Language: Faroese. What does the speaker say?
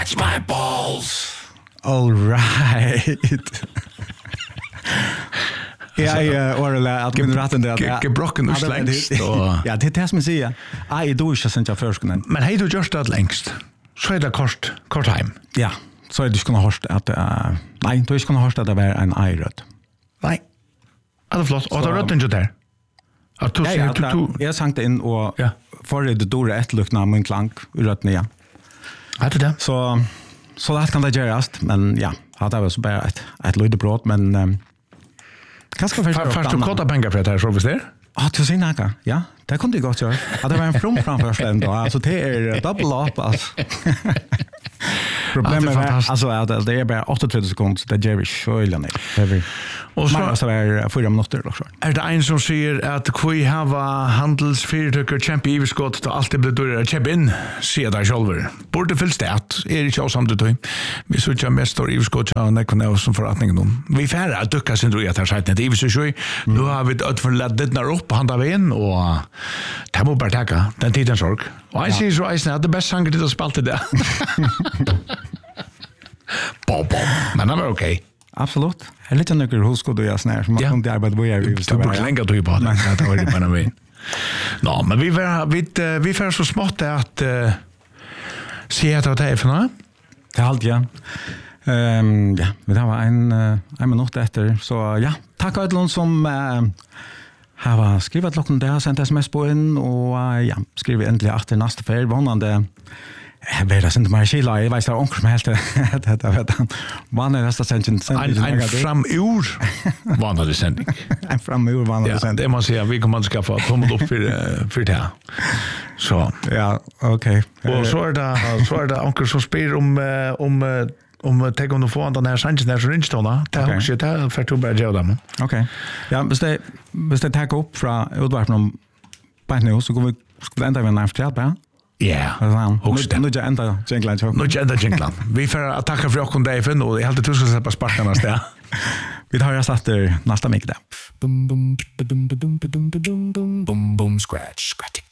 Catch my balls. All right. Att min ratten där. Gebrocken och slängst. Ja, det är som jag säger. Jag då inte sen jag förskunnen. Men hej du just det längst. Så är det kort hem. Ja, så är det skulle ha hört att nej, du skulle ha hört att det var en iröd. Nej. Alla flott. Och då rötten ju där. Att du ser du. Jag sankte in och för det dåre ettlukna min klank ur rötten igen. Hade det. Så det kan det göras, men ja, hade väl så bara ett löjdebrott, men kanske Fast du kostar pengar för det här så visst det? Du ser näka. Ja, det kunde jag gott göra. Ja, det var en from framförslän då. Alltså det är double up alltså. Problemet är alltså att det är bara 38 sekunder så det ger vi skölja ner. Och så är 4 minuter också. Är det en som säger att vi har handelsföretag kämpa i överskott och allt det blir dyrare att köpa in, säger där själva. Borde fylls det att är det inte samtidigt. Vi så jag mest står i överskott och när som förrättningen. Vi färra att ducka sin dröja här sajten. Det är så nu har vi ett för laddet när upp handa vägen och det må bara tacka den tiden sorg. Och jag säger så att det bästa sanget att spalta det. Bom. Men det var okej. Absolut. Jag är lite nöjd hos god och jag snär som man kunde arbeta på er. Du brukar länge att du på det. Det var det bara med. Nå, men vi får så smått att se att det är för något. Det är allt, ja. Ja, det var en minut efter. Så ja, tack alla som har skrivit klokken där, sendt sms på in och ja, skriver äntligen efter nästa färd. Vannande vet jag inte mer skilla. Jag vet det onkel som helt det vet han. Vann nästa sändning. En framur vann sändning. En framur vann sändning. Det måste jag vi kommer att skaffa komma upp för det. Så ja, okej. Och så är det onkel som spyr om tänk om du får den här chansen där så ringstona. Det har också det för att bara göra dem. Okej. Ja, hvis det tar upp från utvarpen om på nu så går vi skulle ända med en after bara. Ja. Nu jag ända Jenkland. Vi får att tacka för att David och jag hade tuska släppa sparkarna där. Vi tar oss efter nästa vecka. Boom boom scratch.